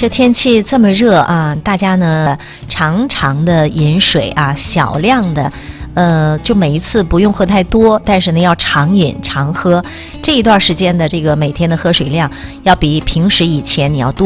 这天气这么热啊，大家呢常常的饮水啊，小量的。就每一次不用喝太多，但是呢要常饮常喝。这一段时间的这个每天的喝水量要比平时以前你要多